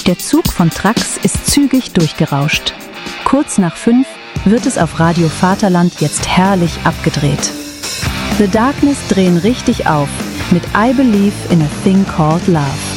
Der Zug von Trax ist zügig durchgerauscht. Kurz nach 5 wird es auf Radio Vaterland jetzt herrlich abgedreht. The Darkness drehen richtig auf mit I Believe in a Thing Called Love.